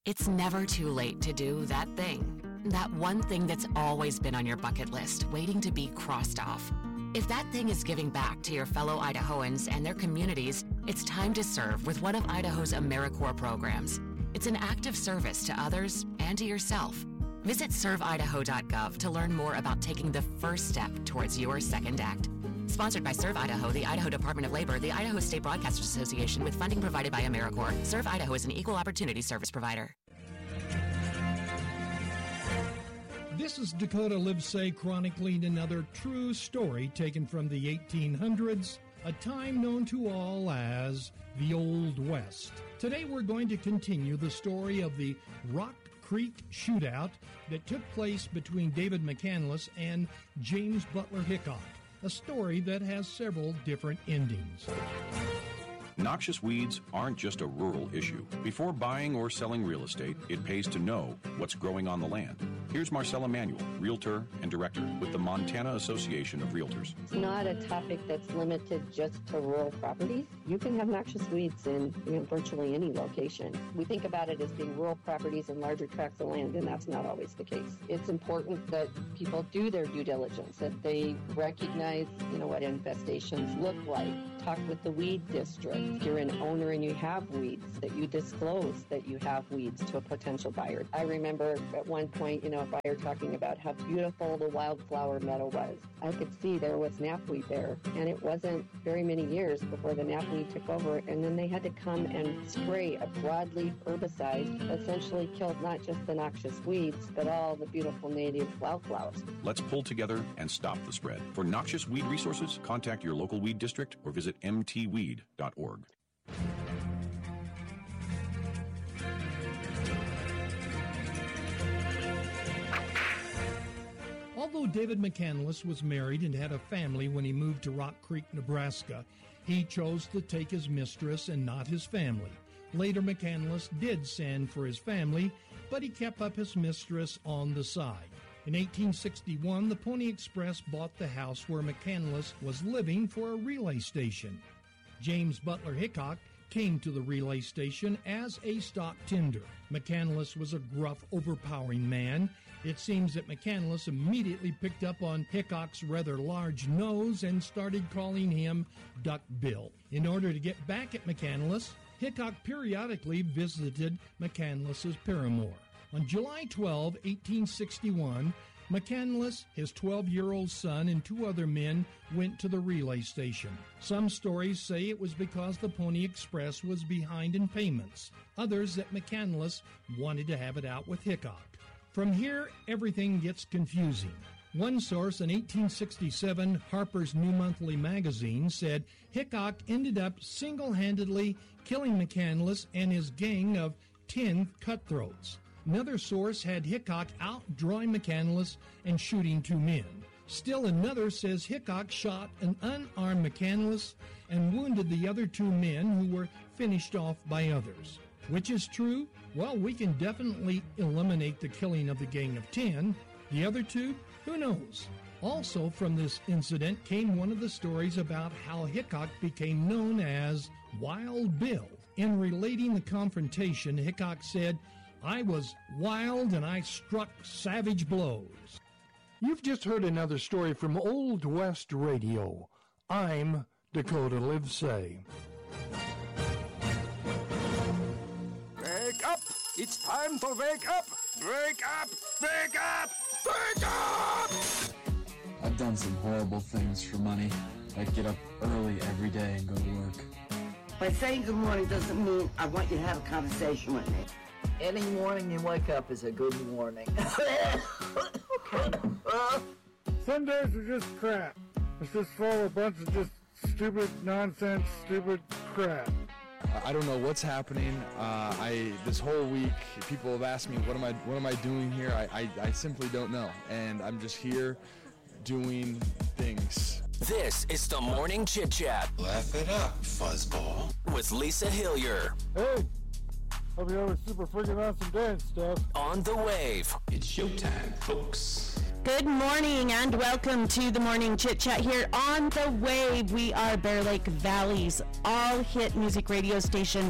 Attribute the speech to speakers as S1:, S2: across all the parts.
S1: It's never too late to do that thing. That one thing that's always been on your bucket list, waiting to be crossed off. If that thing is giving back to your fellow Idahoans and their communities, it's time to serve with one of Idaho's AmeriCorps programs. It's an act of service to others and to yourself. Visit serveidaho.gov to learn more about taking the first step towards your second act. Sponsored by Serve Idaho, the Idaho Department of Labor, the Idaho State Broadcasters Association, with funding provided by AmeriCorps. Serve Idaho is an equal opportunity service provider.
S2: This is Dakota Livesay chronicling another true story taken from the 1800s, a time known to all as the Old West. Today we're going to continue the story of the Rock Creek shootout that took place between David McCandless and James Butler Hickok, a story that has several different endings.
S3: Noxious weeds aren't just a rural issue. Before buying or selling real estate, it pays to know what's growing on the land. Here's Marcella Manuel, Realtor and Director with the Montana Association of Realtors.
S4: It's not a topic that's limited just to rural properties. You can have noxious weeds in virtually any location. We think about it as being rural properties and larger tracts of land, and that's not always the case. It's important that people do their due diligence, that they recognize, what infestations look like. Talk with the weed district. If you're an owner and you have weeds, that you disclose that you have weeds to a potential buyer. I remember at one point, a buyer talking about how beautiful the wildflower meadow was. I could see there was knapweed there, and it wasn't very many years before the knapweed took over, and then they had to come and spray a broadleaf herbicide that essentially killed not just the noxious weeds, but all the beautiful native wildflowers.
S3: Let's pull together and stop the spread. For noxious weed resources, contact your local weed district or visit mtweed.org.
S2: Although David McCandless was married and had a family when he moved to Rock Creek, Nebraska, he chose to take his mistress and not his family. Later, McCandless did send for his family, but he kept up his mistress on the side. In 1861, the Pony Express bought the house where McCandless was living for a relay station. James Butler Hickok came to the relay station as a stock tender. McCandless was a gruff, overpowering man. It seems that McCandless immediately picked up on Hickok's rather large nose and started calling him Duck Bill. In order to get back at McCandless, Hickok periodically visited McCandless's paramour. On July 12, 1861, McCandless, his 12-year-old son, and two other men went to the relay station. Some stories say it was because the Pony Express was behind in payments. Others that McCandless wanted to have it out with Hickok. From here, everything gets confusing. One source in 1867 Harper's New Monthly magazine said Hickok ended up single-handedly killing McCandless and his gang of 10 cutthroats. Another source had Hickok out drawing McCandless and shooting two men. Still another says Hickok shot an unarmed McCandless and wounded the other two men who were finished off by others. Which is true? Well, we can definitely eliminate the killing of the gang of 10. The other two? Who knows? Also from this incident came one of the stories about how Hickok became known as Wild Bill. In relating the confrontation, Hickok said, "I was wild and I struck savage blows." You've just heard another story from Old West Radio. I'm Dakota Livesay.
S5: Wake up! It's time to wake up! Wake up! Wake up! Wake up!
S6: I've done some horrible things for money. I get up early every day and go to work.
S7: By saying good morning doesn't mean I want you to have a conversation with me.
S8: Any morning you wake up is a good morning.
S9: Some days are just crap. It's just full of a bunch of just stupid nonsense, stupid crap.
S6: I don't know what's happening. This whole week, people have asked me, what am I doing here? I simply don't know, and I'm just here doing things.
S10: This is the Morning Chit Chat.
S11: Laugh it up, fuzzball.
S10: With Lisa Hillier.
S9: Hey, hope you're having a super freaking awesome day and stuff.
S10: On the Wave.
S11: It's showtime, folks.
S12: Good morning and welcome to the Morning Chit Chat here on the Wave. We are Bear Lake Valley's all-hit music radio station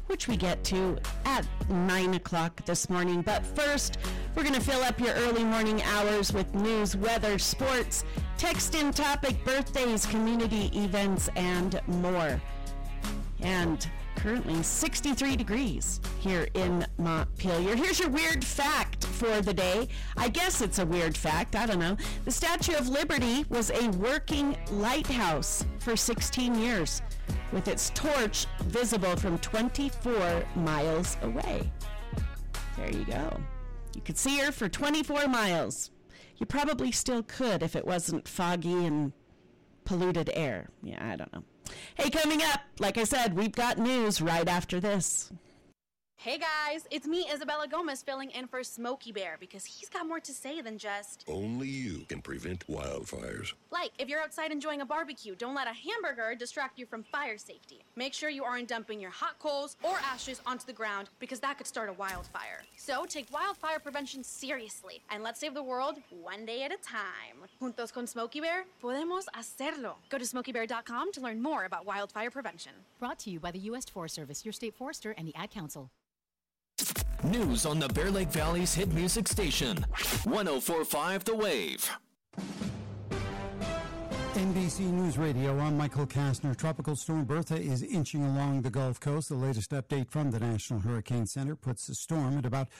S12: which we get to at 9 o'clock this morning. But first, we're going to fill up your early morning hours with news, weather, sports, text in topic, birthdays, community events, and more. And currently 63 degrees here in Montpelier. Here's your weird fact for the day. I guess it's a weird fact. I don't know. The Statue of Liberty was a working lighthouse for 16 years, with its torch visible from 24 miles away. There you go. You could see her for 24 miles. You probably still could if it wasn't foggy and polluted air. Yeah, I don't know. Hey, coming up, like I said, we've got news right after this.
S13: Hey guys, it's me, Isabella Gomez, filling in for Smokey Bear because he's got more to say than just...
S14: Only you can prevent wildfires.
S13: Like, if you're outside enjoying a barbecue, don't let a hamburger distract you from fire safety. Make sure you aren't dumping your hot coals or ashes onto the ground because that could start a wildfire. So take wildfire prevention seriously and let's save the world one day at a time. Juntos con Smokey Bear, podemos hacerlo. Go to smokeybear.com to learn more about wildfire prevention.
S15: Brought to you by the U.S. Forest Service, your state forester, and the Ad Council.
S10: News on the Bear Lake Valley's hit music station, 104.5 The Wave.
S16: NBC News Radio, I'm Michael Kastner. Tropical storm Bertha is inching along the Gulf Coast. The latest update from the National Hurricane Center puts the storm at about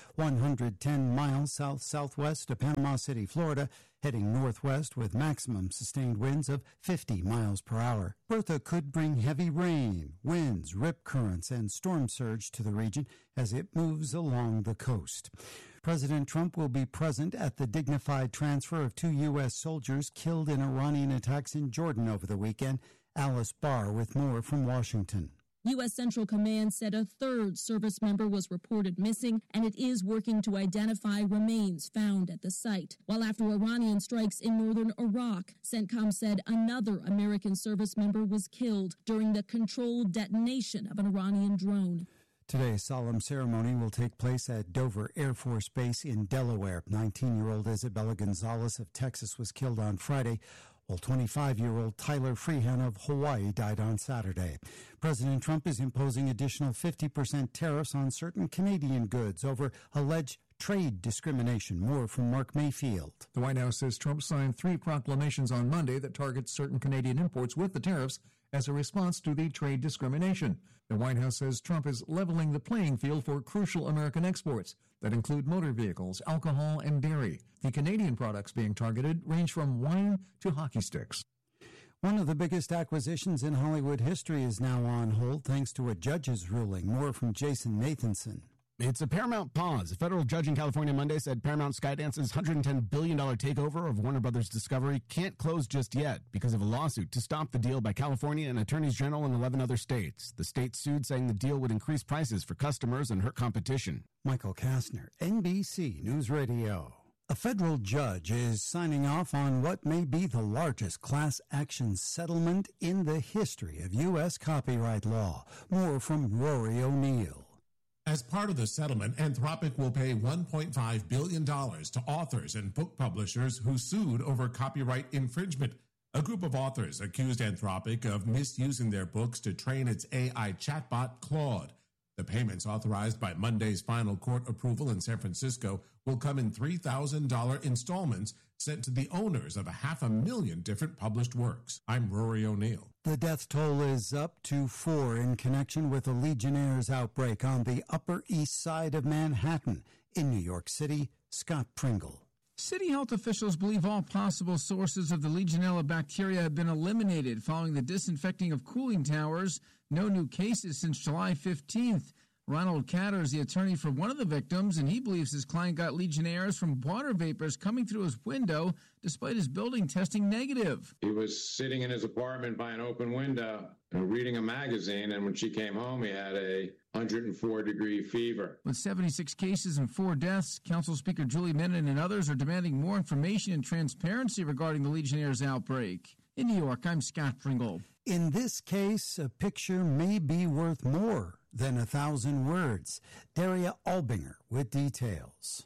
S16: 110 miles south-southwest of Panama City, Florida, heading northwest with maximum sustained winds of 50 miles per hour. Bertha could bring heavy rain, winds, rip currents, and storm surge to the region as it moves along the coast. President Trump will be present at the dignified transfer of 2 U.S. soldiers killed in Iranian attacks in Jordan over the weekend. Alice Barr with more from Washington.
S17: U.S. Central Command said a third service member was reported missing, and it is working to identify remains found at the site. While after Iranian strikes in northern Iraq, CENTCOM said another American service member was killed during the controlled detonation of an Iranian drone.
S16: Today's solemn ceremony will take place at Dover Air Force Base in Delaware. 19-year-old Isabella Gonzalez of Texas was killed on Friday, while 25-year-old Tyler Freehan of Hawaii died on Saturday. President Trump is imposing additional 50% tariffs on certain Canadian goods over alleged trade discrimination. More from Mark Mayfield.
S18: The White House says Trump signed 3 proclamations on Monday that target certain Canadian imports with the tariffs as a response to the trade discrimination. The White House says Trump is leveling the playing field for crucial American exports that include motor vehicles, alcohol, and dairy. The Canadian products being targeted range from wine to hockey sticks.
S16: One of the biggest acquisitions in Hollywood history is now on hold thanks to a judge's ruling. More from Jason Nathanson.
S19: It's a Paramount pause. A federal judge in California Monday said Paramount Skydance's $110 billion takeover of Warner Brothers Discovery can't close just yet because of a lawsuit to stop the deal by California and attorneys general in 11 other states. The state sued, saying the deal would increase prices for customers and hurt competition.
S16: Michael Kastner, NBC News Radio. A federal judge is signing off on what may be the largest class action settlement in the history of U.S. copyright law. More from Rory O'Neill.
S20: As part of the settlement, Anthropic will pay $1.5 billion to authors and book publishers who sued over copyright infringement. A group of authors accused Anthropic of misusing their books to train its AI chatbot, Claude. The payments authorized by Monday's final court approval in San Francisco will come in $3,000 installments sent to the owners of 500,000 different published works. I'm Rory O'Neill.
S16: The death toll is up to 4 in connection with a Legionnaire's outbreak on the Upper East Side of Manhattan. In New York City, Scott Pringle.
S21: City health officials believe all possible sources of the Legionella bacteria have been eliminated following the disinfecting of cooling towers. No new cases since July 15th. Ronald Catter is the attorney for one of the victims, and he believes his client got Legionnaires from water vapors coming through his window despite his building testing negative.
S22: He was sitting in his apartment by an open window reading a magazine, and when she came home, he had a 104-degree fever.
S21: With 76 cases and 4 deaths, Council Speaker Julie Menon and others are demanding more information and transparency regarding the Legionnaires' outbreak. In New York, I'm Scott Pringle.
S16: In this case, a picture may be worth more than 1,000 words. Daria Albinger with details.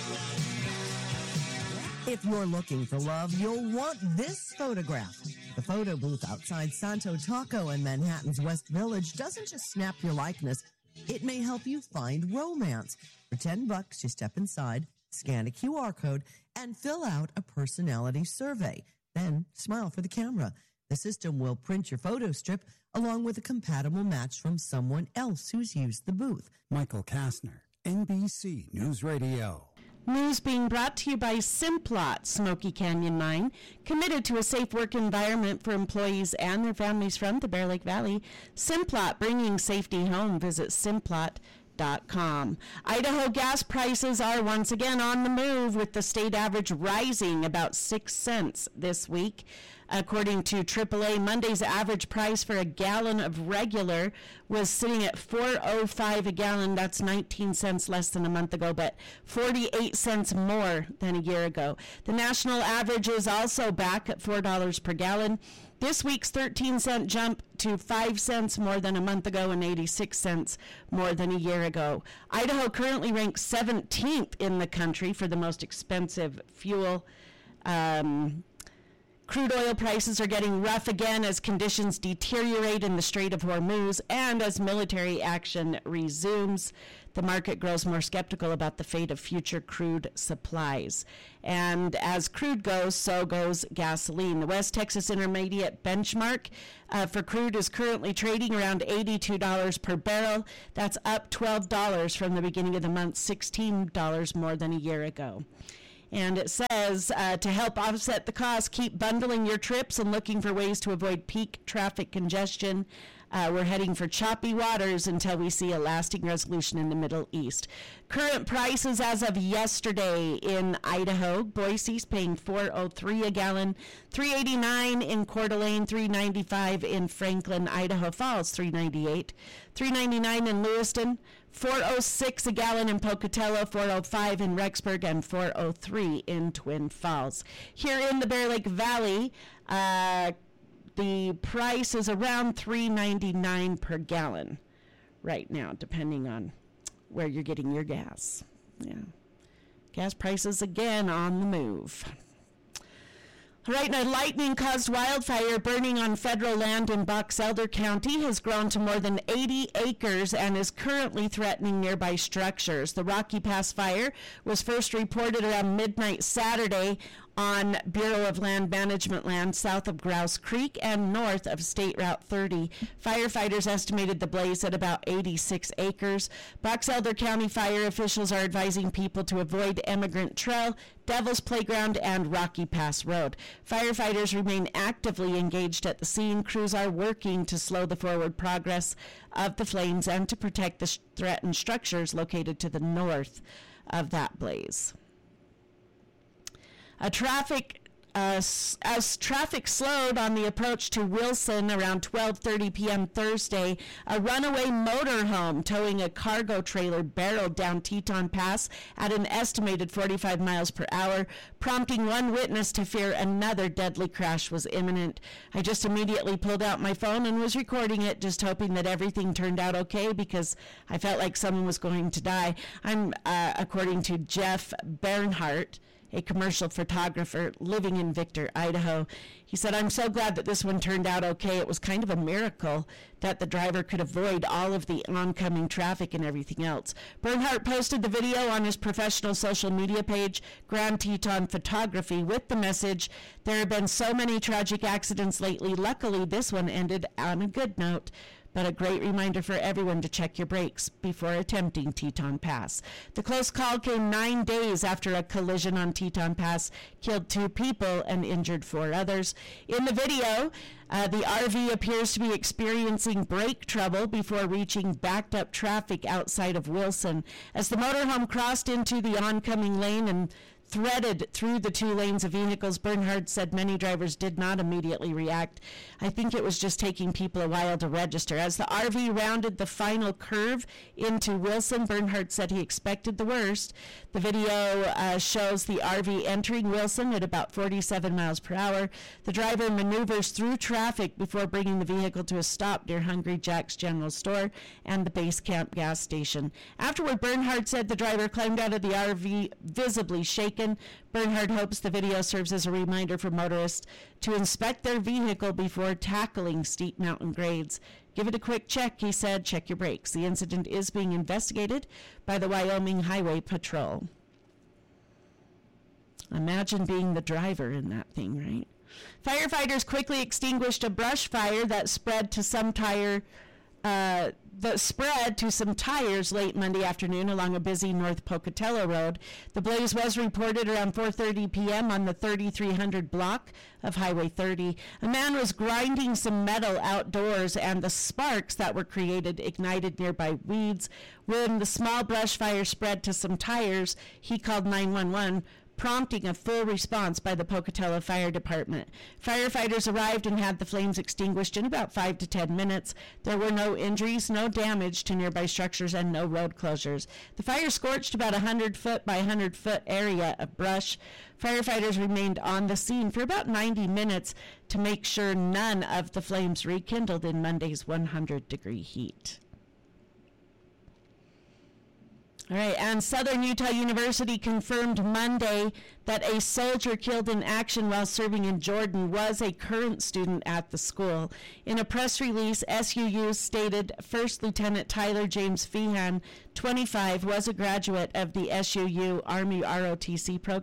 S23: If you're looking for love, you'll want this photograph. The photo booth outside Santo Taco in Manhattan's West Village doesn't just snap your likeness, It may help you find romance. For $10, you step inside, scan a QR code, and fill out a personality survey. Then smile for the camera. The system will print your photo strip along with a compatible match from someone else who's used the booth.
S16: Michael Kastner, NBC News Radio.
S12: News being brought to you by Simplot Smoky Canyon Mine, committed to a safe work environment for employees and their families from the Bear Lake Valley. Simplot, bringing safety home. Visit Simplot.com. Idaho gas prices are once again on the move, with the state average rising about 6 cents this week. According to AAA, Monday's average price for a gallon of regular was sitting at $4.05 a gallon. That's 19 cents less than a month ago, but 48 cents more than a year ago. The national average is also back at $4 per gallon. This week's 13-cent jump to 5 cents more than a month ago and 86 cents more than a year ago. Idaho currently ranks 17th in the country for the most expensive fuel. Crude oil prices are getting rough again as conditions deteriorate in the Strait of Hormuz and as military action resumes. The market grows more skeptical about the fate of future crude supplies. And as crude goes, so goes gasoline. The West Texas Intermediate benchmark for crude is currently trading around $82 per barrel. That's up $12 from the beginning of the month, $16 more than a year ago. And it says, to help offset the cost, keep bundling your trips and looking for ways to avoid peak traffic congestion. We're heading for choppy waters until we see a lasting resolution in the Middle East. Current prices as of yesterday in Idaho: Boise's paying $4.03 a gallon, $3.89 in Coeur d'Alene, $3.95 in Franklin. Idaho Falls, $3.98, $3.99 in Lewiston, $4.06 a gallon in Pocatello, $4.05 in Rexburg, and $4.03 in Twin Falls. Here in the Bear Lake Valley, the price is around $3.99 per gallon right now, depending on where you're getting your gas. Yeah, gas prices again on the move. All right, now lightning-caused wildfire burning on federal land in Box Elder County has grown to more than 80 acres and is currently threatening nearby structures. The Rocky Pass fire was first reported around midnight Saturday on Bureau of Land Management land south of Grouse Creek and north of State Route 30. Firefighters estimated the blaze at about 86 acres. Box Elder County fire officials are advising people to avoid Emigrant Trail, Devil's Playground, and Rocky Pass Road. Firefighters remain actively engaged at the scene. Crews are working to slow the forward progress of the flames and to protect the threatened structures located to the north of that blaze. As traffic slowed on the approach to Wilson around 12:30 p.m. Thursday, a runaway motorhome towing a cargo trailer barreled down Teton Pass at an estimated 45 miles per hour, prompting one witness to fear another deadly crash was imminent. I just immediately pulled out my phone and was recording it, just hoping that everything turned out okay because I felt like someone was going to die. According to Jeff Bernhardt, a commercial photographer living in Victor, Idaho. He said, "I'm so glad that this one turned out okay. It was kind of a miracle that the driver could avoid all of the oncoming traffic and everything else." Bernhardt posted the video on his professional social media page, Grand Teton Photography, with the message, "There have been so many tragic accidents lately. Luckily, this one ended on a good note. But a great reminder for everyone to check your brakes before attempting Teton Pass." The close call came 9 days after a collision on Teton Pass killed 2 people and injured 4 others. In the video, the RV appears to be experiencing brake trouble before reaching backed up traffic outside of Wilson. As the motorhome crossed into the oncoming lane and threaded through the 2 lanes of vehicles, Bernhardt said many drivers did not immediately react. "I think it was just taking people a while to register." As the RV rounded the final curve into Wilson, Bernhardt said he expected the worst. The video shows the RV entering Wilson at about 47 miles per hour. The driver maneuvers through traffic before bringing the vehicle to a stop near Hungry Jack's General Store and the Base Camp gas station. Afterward, Bernhardt said the driver climbed out of the RV visibly shaken. Bernhardt hopes the video serves as a reminder for motorists to inspect their vehicle before tackling steep mountain grades Give it a quick check, he said. Check your brakes. The incident is being investigated by the Wyoming Highway Patrol. Imagine being the driver in that thing, right? Firefighters quickly extinguished a brush fire that spread to some tires late Monday afternoon along a busy North Pocatello Road. The blaze was reported around 4:30 p.m. on the 3300 block of Highway 30. A man was grinding some metal outdoors, and the sparks that were created ignited nearby weeds. When the small brush fire spread to some tires, he called 911, prompting a full response by the Pocatello Fire Department. Firefighters arrived and had the flames extinguished in about 5 to 10 minutes. There were no injuries, no damage to nearby structures, and no road closures. The fire scorched about 100-foot by 100-foot area of brush. Firefighters remained on the scene for about 90 minutes to make sure none of the flames rekindled in Monday's 100-degree heat. All right, and Southern Utah University confirmed Monday that a soldier killed in action while serving in Jordan was a current student at the school. In a press release, SUU stated First Lieutenant Tyler James Feehan, 25, was a graduate of the SUU Army ROTC program.